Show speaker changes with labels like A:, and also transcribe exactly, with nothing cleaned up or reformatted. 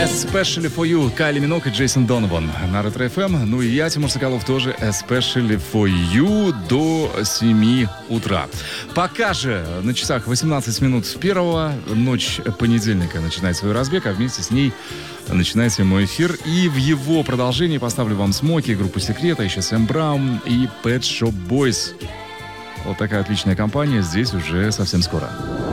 A: Especially for you. Кайли Минок и Джейсон Донован на Ретро эф эм. Ну и я, Тимур Соколов, тоже Especially for you до семи утра. Пока же на часах восемнадцать минут первого. Ночь понедельника начинает свой разбег, а вместе с ней начинается мой эфир. И в его продолжении поставлю вам Смоки, группу Секрета, еще Сэм Браун и Pet Shop Boys. Вот такая отличная компания здесь уже совсем скоро.